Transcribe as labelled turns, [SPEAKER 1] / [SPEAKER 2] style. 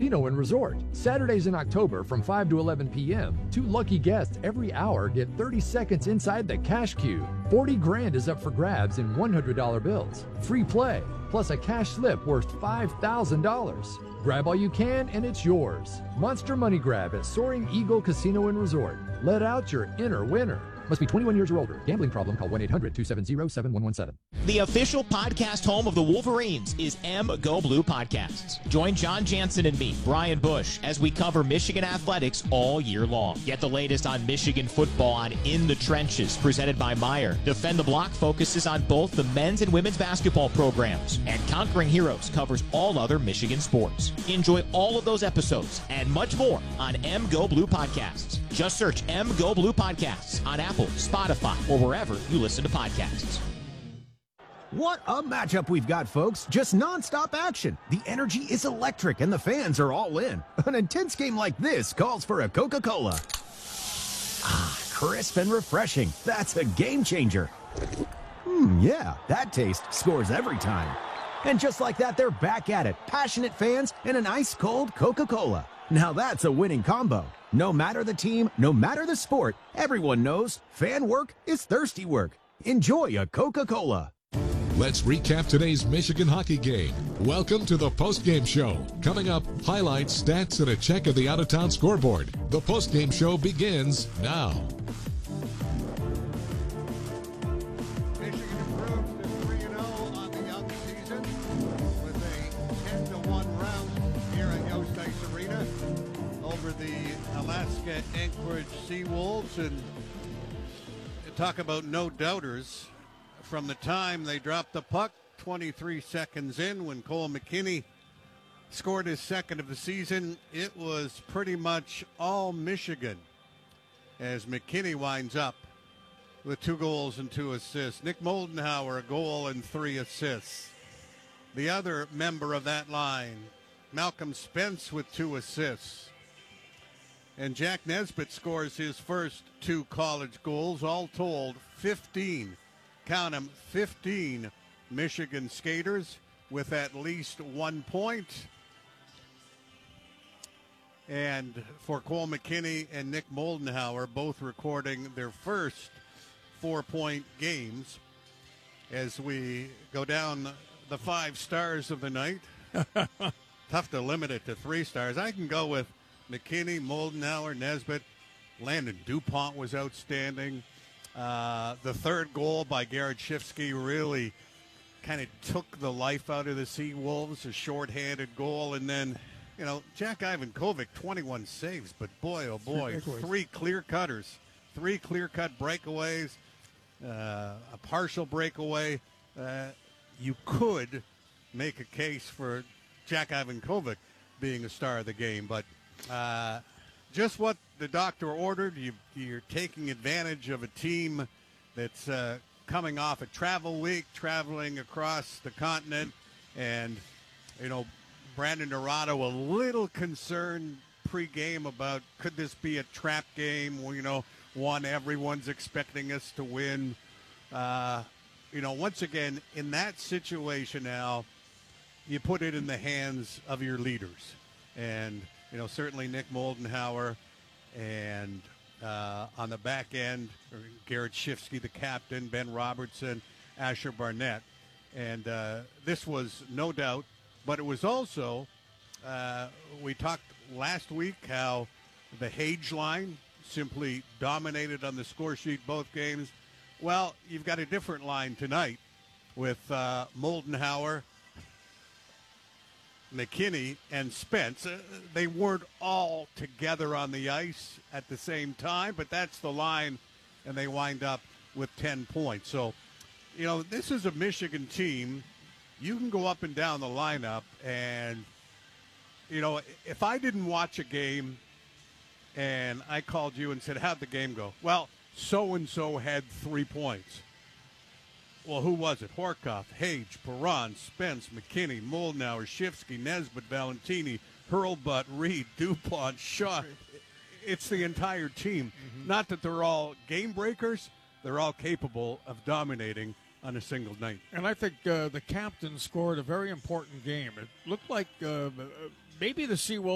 [SPEAKER 1] Casino and Resort. Saturdays in October from 5 to 11 p.m., 2 lucky guests every hour get 30 seconds inside the cash cube. 40 grand is up for grabs in $100 bills. Free play, plus a cash slip worth $5,000. Grab all you can and it's yours. Monster Money Grab at Soaring Eagle Casino and Resort. Let out your inner winner. Must be 21 years or older. Gambling problem? Call 1-800-270-7117.
[SPEAKER 2] The official podcast home of the Wolverines is Go Blue Podcasts. Join John Jansen and me, Brian Bush, as we cover Michigan athletics all year long. Get the latest on Michigan football on In the Trenches, presented by Meyer. Defend the Block focuses on both the men's and women's basketball programs. And Conquering Heroes covers all other Michigan sports. Enjoy all of those episodes and much more on Go Blue Podcasts. Just search Go Blue Podcasts on Apple, Spotify, or wherever you listen to podcasts.
[SPEAKER 3] What a matchup we've got, folks. Just nonstop action. The energy is electric and the fans are all in. An intense game like this calls for a Coca-Cola. Ah, crisp and refreshing. That's a game changer. Yeah, that taste scores every time. And just like that, they're back at it. Passionate fans and an ice-cold Coca-Cola. Now that's a winning combo. No matter the team, no matter the sport, everyone knows fan work is thirsty work. Enjoy a Coca-Cola.
[SPEAKER 4] Let's recap today's Michigan hockey game. Welcome to the postgame show. Coming up, highlights, stats, and a check of the out-of-town scoreboard. The postgame show begins now.
[SPEAKER 5] Michigan improves to 3-0 on the young season with a 10-1 rout here at Yost Ice Arena over the Alaska Anchorage Seawolves. And talk about no doubters. From the time they dropped the puck, 23 seconds in, when Cole McKinney scored his second of the season, it was pretty much all Michigan as McKinney winds up with 2 goals and 2 assists. Nick Moldenhauer, a goal and 3 assists. The other member of that line, Malcolm Spence, with 2 assists. And Jack Nesbitt scores his first 2 college goals. All told, 15. Count them, 15 Michigan skaters with at least 1 point. And for Cole McKinney and Nick Moldenhauer, both recording their first 4-point games. As we go down the 5 stars of the night, tough to limit it to 3 stars. I can go with McKinney, Moldenhauer, Nesbitt. Landon DuPont was outstanding. The third goal by Garrett Shifsky really kind of took the life out of the Seawolves, a shorthanded goal. And then, Jack Ivankovic, 21 saves, but boy, oh boy, 3 clear cutters, 3 clear-cut breakaways, a partial breakaway. You could make a case for Jack Ivankovic being a star of the game, but just what the doctor ordered. You're taking advantage of a team that's coming off a travel week, traveling across the continent. And, Brandon Dorado a little concerned pregame about could this be a trap game? Well, one everyone's expecting us to win. Once again, in that situation now, you put it in the hands of your leaders. And, certainly Nick Moldenhauer, and on the back end, Garrett Shifsky, the captain, Ben Robertson, Asher Barnett. And this was no doubt, but it was also, we talked last week how the Hage line simply dominated on the score sheet both games. Well, you've got a different line tonight with Moldenhauer, McKinney, and Spence. They weren't all together on the ice at the same time, but that's the line, and they wind up with 10 points. So, this is a Michigan team. You can go up and down the lineup, and, if I didn't watch a game and I called you and said, how'd the game go? Well, so-and-so had 3 points. Well, who was it? Horkoff, Hage, Perron, Spence, McKinney, Moldenhauer, Shifsky, Nesbitt, Valentini, Hurlbut, Reed, DuPont, Shaw. It's the entire team. Mm-hmm. Not that they're all game breakers. They're all capable of dominating on a single night.
[SPEAKER 6] And I think the captain scored a very important game. It looked like maybe the Seawolves